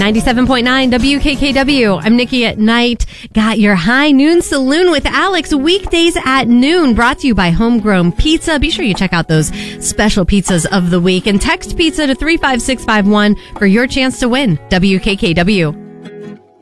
97.9 WKKW. I'm Nikki at Night. Got your High Noon Saloon with Alex weekdays at noon, brought to you by Homegrown Pizza. Be sure you check out those special pizzas of the week and text pizza to 35651 for your chance to win. WKKW.